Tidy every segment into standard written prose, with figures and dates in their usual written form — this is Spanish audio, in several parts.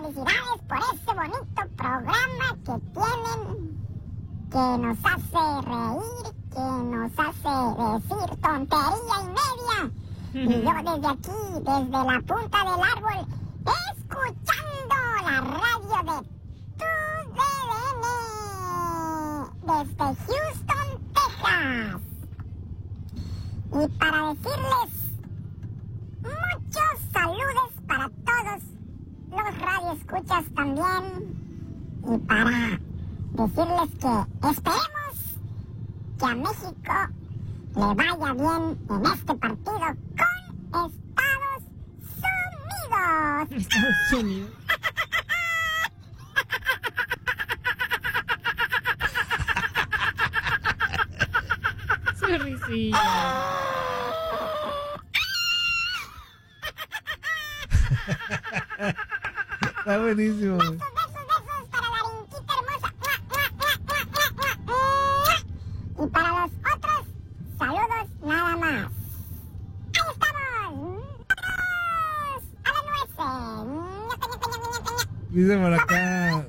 felicidades por ese bonito programa que tienen, que nos hace reír, que nos hace decir tontería y media. Y yo desde aquí, desde la punta del árbol, escuchando la radio de Tu DN, desde Houston, Texas. Y para decirles muchos saludos para todos los radioescuchas también. Y para decirles que esperemos que a México le vaya bien en este partido con Estados Unidos. Estados Unidos. Su risilla. Está buenísimo. Besos para la rinquita hermosa. Y para los otros, saludos nada más. Ahí estamos. ¡Vamos! ¡A la nuez! Dice por acá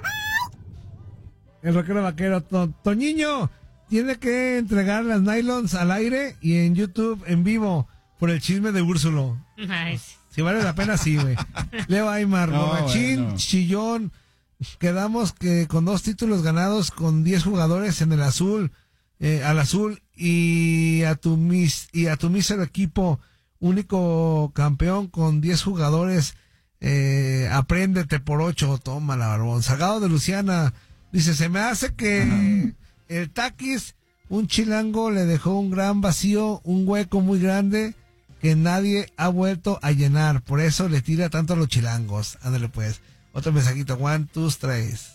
el rockero vaquero Toñiño tiene que entregar las nylons al aire y en YouTube en vivo por el chisme de Úrsulo. Nice. Si vale la pena, sí, güey. Leo Aymar, borrachín, bueno. chillón. Quedamos que con 2 títulos ganados con 10 jugadores en el azul, al azul y a tu mísero equipo, único campeón con 10 jugadores. Apréndete por 8, toma la barbón. Sagado de Luciana dice, se me hace que el Taquis, un chilango, le dejó un gran vacío, un hueco muy grande que nadie ha vuelto a llenar, por eso le tira tanto a los chilangos. Ándale pues, otro mensajito, 1, 2, 3.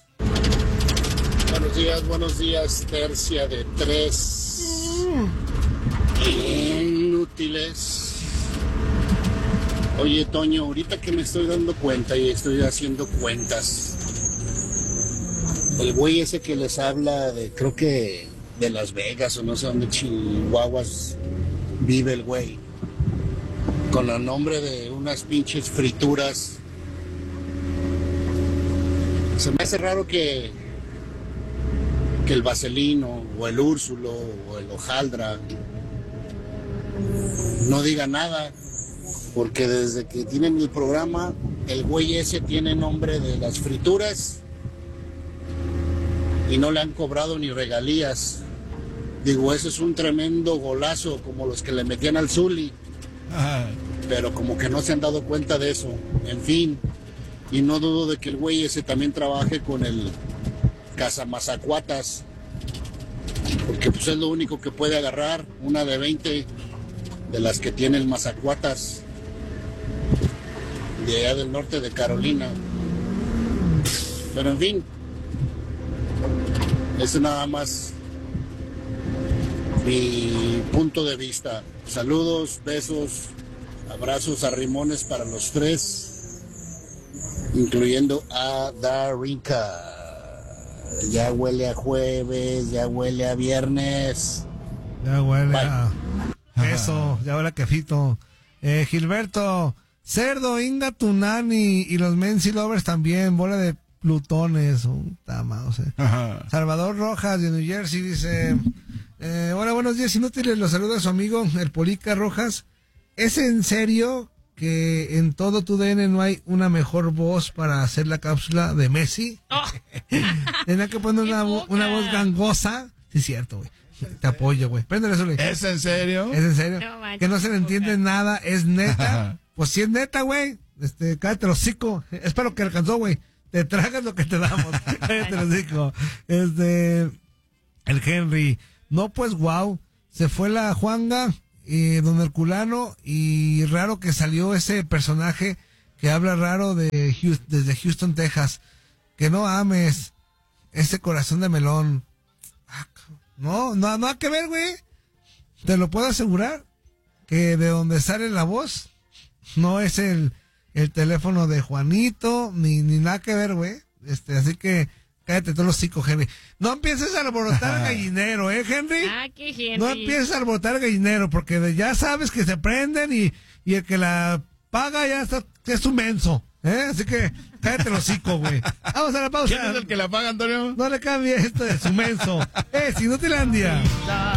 Buenos días, tercia de 3 inútiles. Oye, Toño, ahorita que me estoy dando cuenta y estoy haciendo cuentas, el güey ese que les habla de, creo que de Las Vegas o no sé dónde chihuahuas vive el güey, con el nombre de unas pinches frituras. Se me hace raro que el Vaselino o el Úrsulo o el Hojaldra no diga nada, porque desde que tienen el programa, el güey ese tiene nombre de las frituras y no le han cobrado ni regalías. Digo, ese es un tremendo golazo como los que le metían al Zuli. Pero como que no se han dado cuenta de eso. En fin, y no dudo de que el güey ese también trabaje con el Cazamazacuatas, porque pues es lo único que puede agarrar, una de 20 de las que tiene el Mazacuatas de allá del norte de Carolina. Pero en fin, ese es nada más mi punto de vista. Saludos, besos, abrazos, arrimones para los 3, incluyendo a Darinka. Ya huele a jueves, ya huele a viernes. Ya huele Bye. a eso, ya huele a quefito. Gilberto, Cerdo, Inga Tunani y los Menzi Lovers también, bola de plutones. No sé. Salvador Rojas de New Jersey dice, hola, buenos días inútiles, los saluda a su amigo el Polica Rojas. ¿Es en serio que en todo tu DN no hay una mejor voz para hacer la cápsula de Messi? Oh. Tenía que poner una voz gangosa. Sí, cierto, güey. Te apoyo, güey. Préndele, Zuli. ¿Es en serio? ¿Es en serio? No manches, que no se le entiende nada, es neta. Pues si es neta, güey. Cállate el hocico. Espero que alcanzó, güey. Te tragas lo que te damos. Cállate el hocico. El Henry. No, pues, wow. Se fue la Juanga y Don Herculano y raro que salió ese personaje que habla raro desde Houston, Texas. Que no ames ese corazón de melón. No hay que ver, güey. Te lo puedo asegurar que de donde sale la voz no es el teléfono de Juanito, ni nada que ver, güey. Así que cállate todos los hocico, Henry. No empieces a alborotar gallinero, Henry. ¿Qué Henry? No empieces a alborotar gallinero, porque ya sabes que se prenden y el que la paga ya está, es un menso. Así que cállate el hocico, güey. Vamos a la pausa. ¿Quién es el que la paga, Antonio? No le cambie esto de su menso. Es Inutilandia.